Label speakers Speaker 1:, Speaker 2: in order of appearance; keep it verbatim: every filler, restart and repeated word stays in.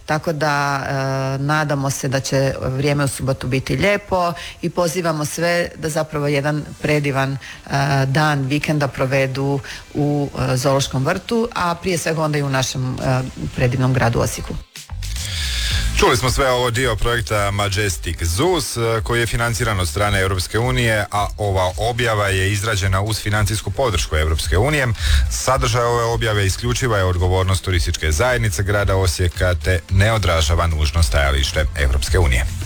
Speaker 1: tako da e, nadamo se da će vrijeme u subotu biti lijepo i pozivamo sve da zapravo jedan predivan e, dan vikenda provedu u e, Zoološkom vrtu, a prije svega onda i u našem e, predivnom gradu Osijeku.
Speaker 2: Čuli smo sve ovo dio projekta Majestic Zoos koji je financiran od strane Europske unije, a ova objava je izrađena uz financijsku podršku Europske unije. Sadržaj ove objave isključiva je odgovornost turističke zajednice grada Osijeka te ne odražava nužno stajalište Europske unije.